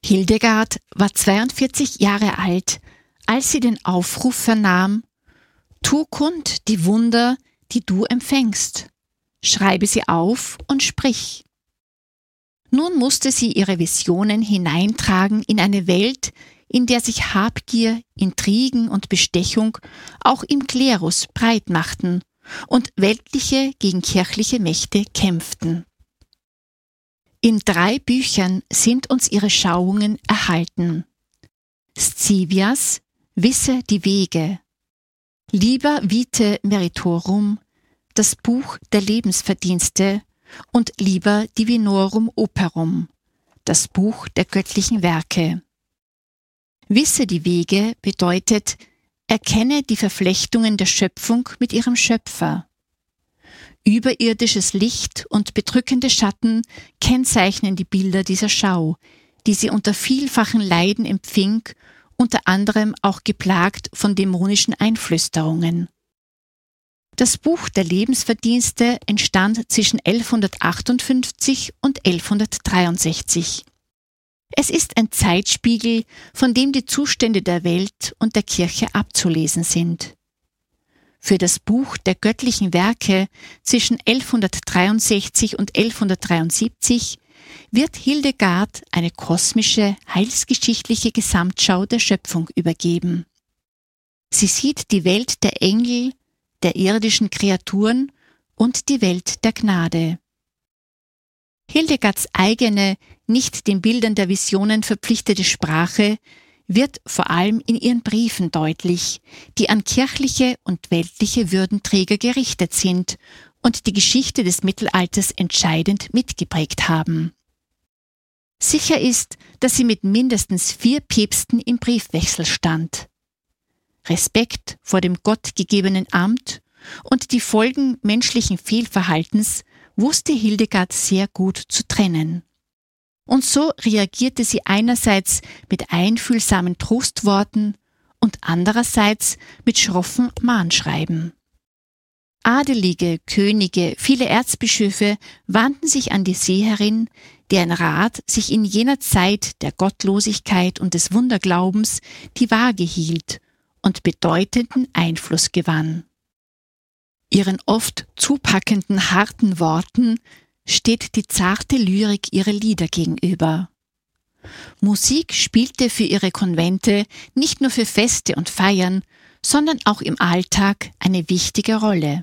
Hildegard war 42 Jahre alt, als sie den Aufruf vernahm: Tu kund die Wunder, die du empfängst. Schreibe sie auf und sprich. Nun musste sie ihre Visionen hineintragen in eine Welt, in der sich Habgier, Intrigen und Bestechung auch im Klerus breit machten und weltliche gegen kirchliche Mächte kämpften. In 3 Büchern sind uns ihre Schauungen erhalten. Scivias, Wisse die Wege, Liber Vitae Meritorum, das Buch der Lebensverdienste und Liber Divinorum Operum, das Buch der göttlichen Werke. Wisse die Wege bedeutet, erkenne die Verflechtungen der Schöpfung mit ihrem Schöpfer. Überirdisches Licht und bedrückende Schatten kennzeichnen die Bilder dieser Schau, die sie unter vielfachen Leiden empfing, unter anderem auch geplagt von dämonischen Einflüsterungen. Das Buch der Lebensverdienste entstand zwischen 1158 und 1163. Es ist ein Zeitspiegel, von dem die Zustände der Welt und der Kirche abzulesen sind. Für das Buch der göttlichen Werke zwischen 1163 und 1173 wird Hildegard eine kosmische, heilsgeschichtliche Gesamtschau der Schöpfung übergeben. Sie sieht die Welt der Engel, der irdischen Kreaturen und die Welt der Gnade. Hildegards eigene, nicht den Bildern der Visionen verpflichtete Sprache wird vor allem in ihren Briefen deutlich, die an kirchliche und weltliche Würdenträger gerichtet sind und die Geschichte des Mittelalters entscheidend mitgeprägt haben. Sicher ist, dass sie mit mindestens 4 Päpsten im Briefwechsel stand. Respekt vor dem gottgegebenen Amt und die Folgen menschlichen Fehlverhaltens wusste Hildegard sehr gut zu trennen. Und so reagierte sie einerseits mit einfühlsamen Trostworten und andererseits mit schroffen Mahnschreiben. Adelige, Könige, viele Erzbischöfe wandten sich an die Seherin, deren Rat sich in jener Zeit der Gottlosigkeit und des Wunderglaubens die Waage hielt und bedeutenden Einfluss gewann. Ihren oft zupackenden, harten Worten steht die zarte Lyrik ihrer Lieder gegenüber. Musik spielte für ihre Konvente nicht nur für Feste und Feiern, sondern auch im Alltag eine wichtige Rolle.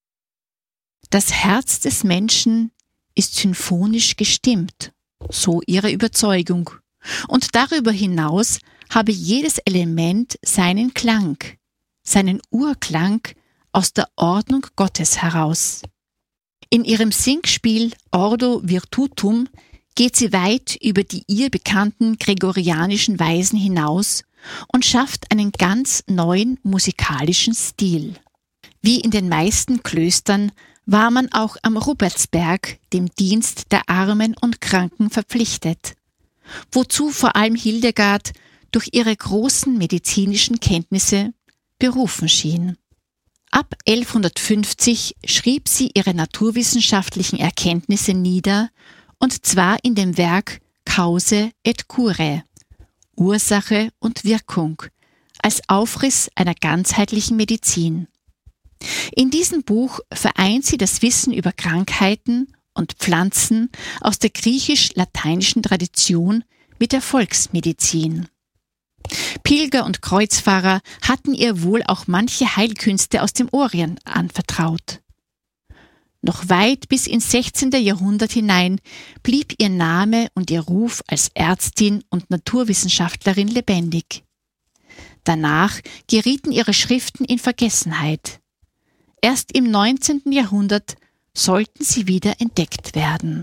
Das Herz des Menschen ist symphonisch gestimmt, so ihre Überzeugung, und darüber hinaus habe jedes Element seinen Klang, seinen Urklang aus der Ordnung Gottes heraus. In ihrem Singspiel Ordo Virtutum geht sie weit über die ihr bekannten gregorianischen Weisen hinaus und schafft einen ganz neuen musikalischen Stil. Wie in den meisten Klöstern war man auch am Rupertsberg dem Dienst der Armen und Kranken verpflichtet, wozu vor allem Hildegard durch ihre großen medizinischen Kenntnisse berufen schien. Ab 1150 schrieb sie ihre naturwissenschaftlichen Erkenntnisse nieder, und zwar in dem Werk Cause et Curae, Ursache und Wirkung, als Aufriss einer ganzheitlichen Medizin. In diesem Buch vereint sie das Wissen über Krankheiten und Pflanzen aus der griechisch-lateinischen Tradition mit der Volksmedizin. Pilger und Kreuzfahrer hatten ihr wohl auch manche Heilkünste aus dem Orient anvertraut. Noch weit bis ins 16. Jahrhundert hinein blieb ihr Name und ihr Ruf als Ärztin und Naturwissenschaftlerin lebendig. Danach gerieten ihre Schriften in Vergessenheit. Erst im 19. Jahrhundert sollten sie wieder entdeckt werden.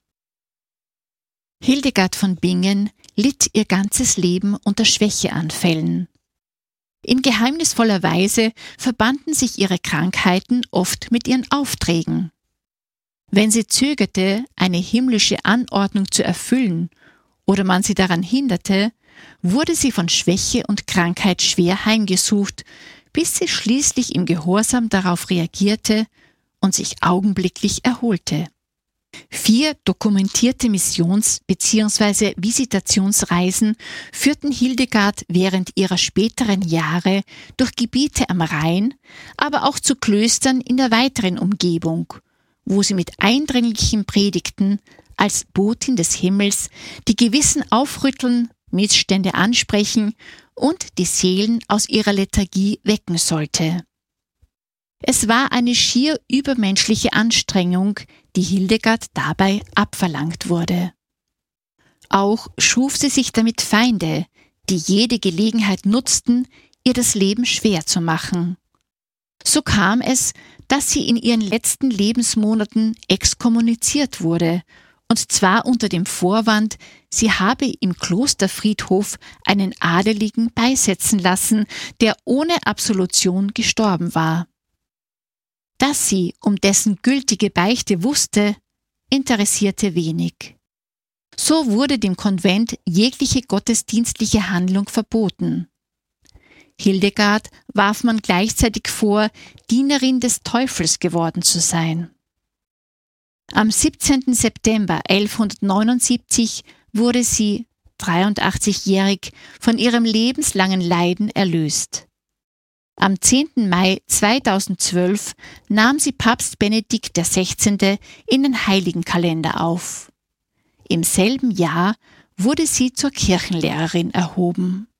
Hildegard von Bingen litt ihr ganzes Leben unter Schwächeanfällen. In geheimnisvoller Weise verbanden sich ihre Krankheiten oft mit ihren Aufträgen. Wenn sie zögerte, eine himmlische Anordnung zu erfüllen oder man sie daran hinderte, wurde sie von Schwäche und Krankheit schwer heimgesucht, bis sie schließlich im Gehorsam darauf reagierte und sich augenblicklich erholte. 4 dokumentierte Missions- bzw. Visitationsreisen führten Hildegard während ihrer späteren Jahre durch Gebiete am Rhein, aber auch zu Klöstern in der weiteren Umgebung, wo sie mit eindringlichen Predigten als Botin des Himmels die Gewissen aufrütteln, Missstände ansprechen und die Seelen aus ihrer Lethargie wecken sollte. Es war eine schier übermenschliche Anstrengung, die Hildegard dabei abverlangt wurde. Auch schuf sie sich damit Feinde, die jede Gelegenheit nutzten, ihr das Leben schwer zu machen. So kam es, dass sie in ihren letzten Lebensmonaten exkommuniziert wurde, und zwar unter dem Vorwand, sie habe im Klosterfriedhof einen Adeligen beisetzen lassen, der ohne Absolution gestorben war. Dass sie um dessen gültige Beichte wusste, interessierte wenig. So wurde dem Konvent jegliche gottesdienstliche Handlung verboten. Hildegard warf man gleichzeitig vor, Dienerin des Teufels geworden zu sein. Am 17. September 1179 wurde sie, 83-jährig, von ihrem lebenslangen Leiden erlöst. Am 10. Mai 2012 nahm sie Papst Benedikt XVI. In den Heiligenkalender auf. Im selben Jahr wurde sie zur Kirchenlehrerin erhoben.